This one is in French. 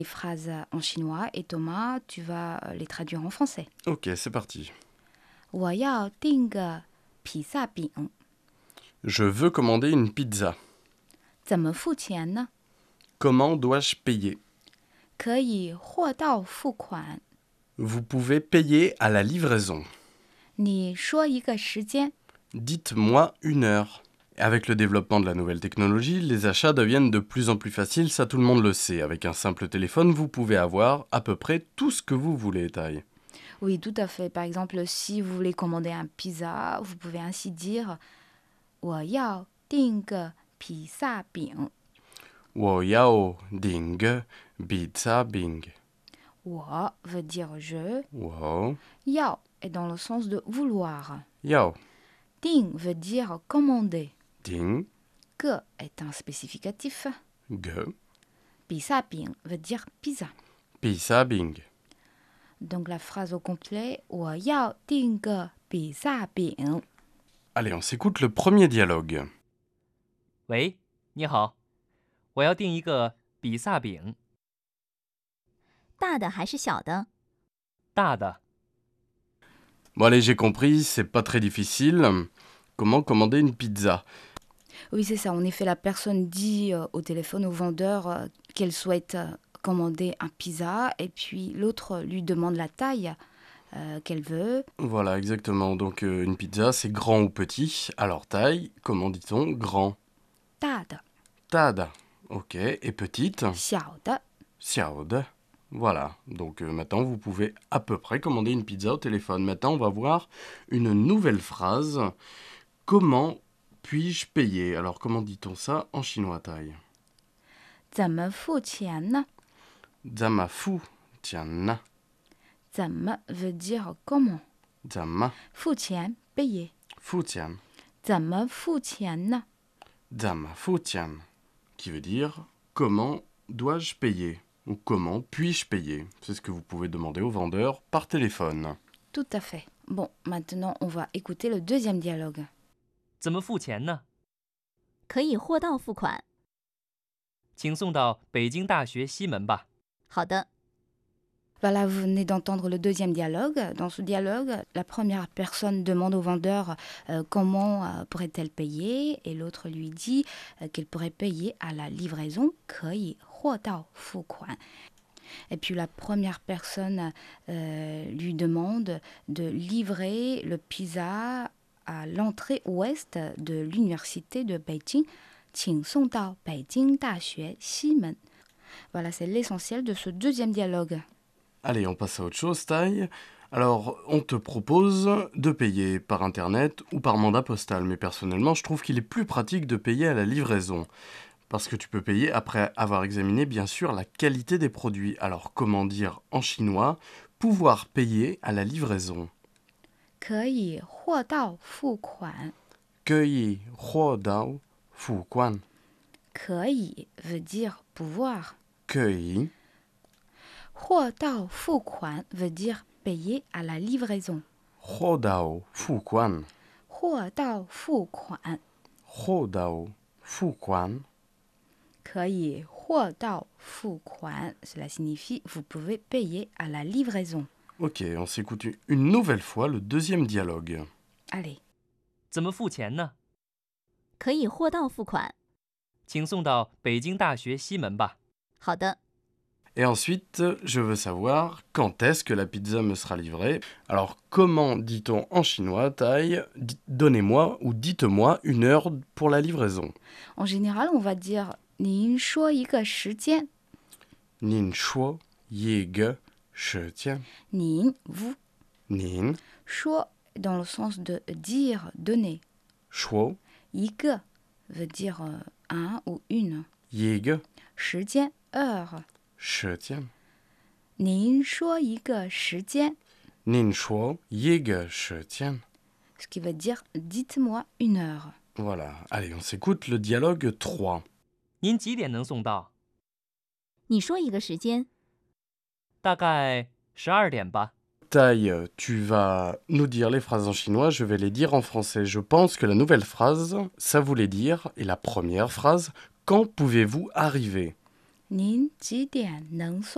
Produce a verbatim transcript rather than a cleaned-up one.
les phrases en chinois et Thomas, tu vas les traduire en français. Ok, c'est parti. 我要订个披萨饼， Je veux commander une pizza. 怎么付钱呢？ Comment dois-je payer? 可以货到付款。 Vous pouvez payer à la livraison. 你说一个时间。 Dites-moi une heure. Avec le développement de la nouvelle technologie, les achats deviennent de plus en plus faciles, ça tout le monde le sait. Avec un simple téléphone, vous pouvez avoir à peu près tout ce que vous voulez, Tai. Oui, tout à fait. Par exemple, si vous voulez commander un pizza, vous pouvez ainsi dire 我要订个披萨饼。 Wo yao ding pizza bing. 我 veut dire je. Wo Yao est dans le sens de vouloir. yao Ding veut dire commander. ding Que est un spécificatif. ge Pizza bing veut dire pizza. pizza bing. Donc la phrase au complet 我要订个披萨饼。 Allez, on s'écoute le premier dialogue. 喂，你好，我要订一个比萨饼， 大的还是小的？ 大的。 Bon allez, j'ai compris, c'est pas très difficile. Comment commander une pizza? Oui, c'est ça. En effet, la personne dit euh, au téléphone au vendeur euh, qu'elle souhaite euh, commander un pizza et puis l'autre lui demande la taille euh, qu'elle veut. Voilà, exactement. Donc euh, une pizza, c'est grand ou petit. Alors taille, comment dit-on grand? 大的, Tad. Ok. Et petite? 小的. Xiaode. Voilà. Donc euh, maintenant, vous pouvez à peu près commander une pizza au téléphone. Maintenant, on va voir une nouvelle phrase. Comment puis-je payer? Alors, comment dit-on ça en chinois, taille? 怎么付钱呢? Zama fu tian. 怎么 veut dire comment. Zama 付钱 payer. fu tian. 怎么付钱呢? Zama fu tian. Qui veut dire comment dois-je payer? Ou comment puis-je payer? C'est ce que vous pouvez demander au vendeur par téléphone. Tout à fait. Bon, maintenant on va écouter le deuxième dialogue. 怎么付钱呢？ 可以货到付款。 请送到北京大学西门吧。 好的， Voilà, vous venez d'entendre le deuxième dialogue. Dans ce dialogue, la première personne demande au vendeur euh, comment euh, pourrait-elle payer et l'autre lui dit euh, qu'elle pourrait payer à la livraison. 可以货到付款. Et puis la première personne euh, lui demande de livrer le pizza à l'entrée ouest de l'université de Beijing. 请送到北京大学西门. Voilà, c'est l'essentiel de ce deuxième dialogue. Allez, on passe à autre chose, taille. Alors, on te propose de payer par Internet ou par mandat postal. Mais personnellement, je trouve qu'il est plus pratique de payer à la livraison. Parce que tu peux payer après avoir examiné, bien sûr, la qualité des produits. Alors, comment dire en chinois pouvoir payer à la livraison? 可以货到付款. Cueilli huo dao fu guan. 可以 veut dire pouvoir. Cueilli 货到付款 veut dire payer à la livraison. huo dao fu guan. 货到付款 Huo dao fu guan. 可以货到付款. Cela signifie vous pouvez payer à la livraison. Ok, on s'écoute une nouvelle fois le deuxième dialogue. Allez. 怎么付钱呢？ 可以货到付款。 请送到北京大学西门吧。 好的， Et ensuite, je veux savoir quand est-ce que la pizza me sera livrée. Alors, comment dit-on en chinois, taille, di- donnez-moi ou dites-moi une heure pour la livraison. En général, on va dire 您说一个时间. Nin shuo ye ge shi tian. 您 vous. Nin 说 dans le sens de dire, donner. shuo 一个 veut dire euh, un ou une. ye ge 时间 heure. shi tian. 您说一个时间 Nin shuo ye ge shi tian. ce qui veut dire dites-moi une heure. Voilà. Allez, on s'écoute le dialogue trois. 您几点能送到？ 你说一个时间。 大概十二点吧。 Taille, tu vas nous dire les phrases en chinois, je vais les dire en français. Je pense que la nouvelle phrase, ça voulait dire, et la première phrase, quand pouvez-vous arriver? 您几点能送